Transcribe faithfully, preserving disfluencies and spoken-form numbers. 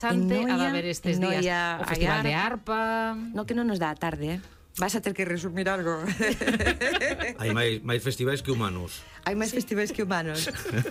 Chante a haber estes días. O Festival de Arpa... No, que non nos dá a tarde, eh? Vas a ter que resumir algo. Hai máis, máis festivais que humanos. Hai máis festivais que humanos.